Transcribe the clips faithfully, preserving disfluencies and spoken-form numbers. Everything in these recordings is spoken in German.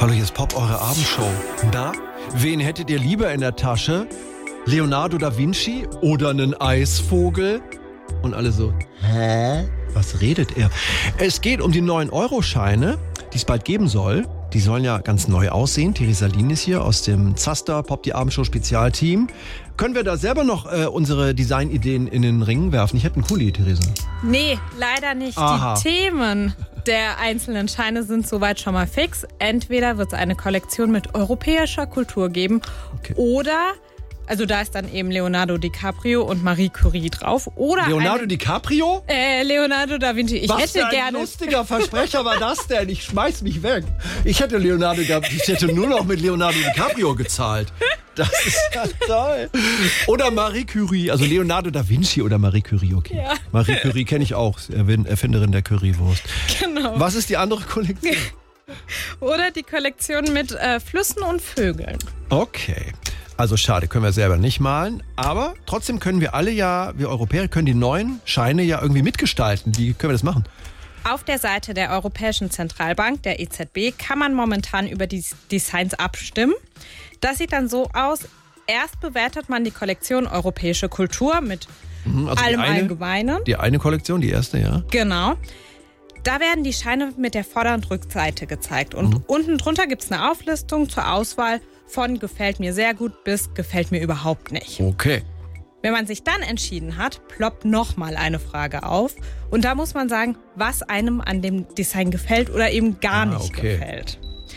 Hallo, hier ist Pop, eure Abendshow. Na, wen hättet ihr lieber in der Tasche? Leonardo da Vinci oder einen Eisvogel? Und alle so, hä? Was redet er? Es geht um die neun Euro Scheine, die es bald geben soll. Die sollen ja ganz neu aussehen. Theresa Lien ist hier aus dem Zaster Pop, die Abendshow Spezialteam. Können wir da selber noch äh, unsere Designideen in den Ring werfen? Ich hätte einen Kuli, Theresa. Nee, leider nicht. Aha. Die Themen der einzelnen Scheine sind soweit schon mal fix. Entweder wird es eine Kollektion mit europäischer Kultur geben, okay, oder, also da ist dann eben Leonardo DiCaprio und Marie Curie drauf. Oder Leonardo eine, DiCaprio? Äh, Leonardo da Vinci. Ich Was hätte für ein gerne. lustiger Versprecher war das denn? Ich schmeiß mich weg. Ich hätte Leonardo, ich hätte nur noch mit Leonardo DiCaprio gezahlt. Das ist ja toll. Oder Marie Curie, also Leonardo da Vinci oder Marie Curie, okay. Ja. Marie Curie kenne ich auch, Erfinderin der Currywurst. Genau. Was ist die andere Kollektion? Oder die Kollektion mit äh, Flüssen und Vögeln. Okay. Also schade, können wir selber nicht malen. Aber trotzdem können wir alle ja, wir Europäer können die neuen Scheine ja irgendwie mitgestalten. Wie können wir das machen? Auf der Seite der Europäischen Zentralbank, der E Z B, kann man momentan über die Designs abstimmen. Das sieht dann so aus: Erst bewertet man die Kollektion Europäische Kultur mit mhm, also allem die eine, Allgemeinen. Die eine Kollektion, die erste, ja. Genau. Da werden die Scheine mit der Vorder- und Rückseite gezeigt. Und mhm. unten drunter gibt es eine Auflistung zur Auswahl von gefällt mir sehr gut bis gefällt mir überhaupt nicht. Okay. Wenn man sich dann entschieden hat, ploppt nochmal eine Frage auf. Und da muss man sagen, was einem an dem Design gefällt oder eben gar ah, nicht okay. gefällt.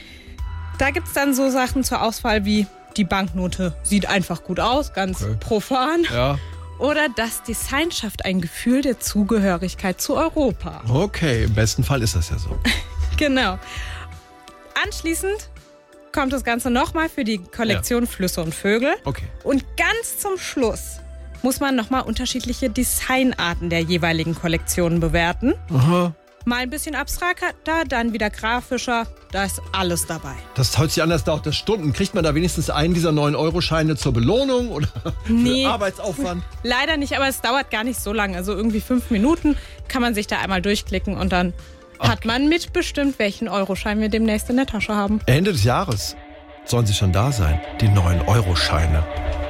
Da gibt es dann so Sachen zur Auswahl wie die Banknote sieht einfach gut aus, ganz okay. profan. Ja. Oder das Design schafft ein Gefühl der Zugehörigkeit zu Europa. Okay, im besten Fall ist das ja so. Genau. Anschließend kommt das Ganze nochmal für die Kollektion ja. Flüsse und Vögel. Okay. Und ganz zum Schluss muss man nochmal unterschiedliche Designarten der jeweiligen Kollektionen bewerten. Aha. Mal ein bisschen abstrakter, dann wieder grafischer. Da ist alles dabei. Das hört sich an, das dauert das Stunden. Kriegt man da wenigstens einen dieser neun Euro Scheine zur Belohnung oder für nee, Arbeitsaufwand? Leider nicht, aber es dauert gar nicht so lange. Also irgendwie fünf Minuten kann man sich da einmal durchklicken und dann okay. hat man mitbestimmt, welchen Euroschein wir demnächst in der Tasche haben. Ende des Jahres sollen sie schon da sein, die neun Euro Scheine.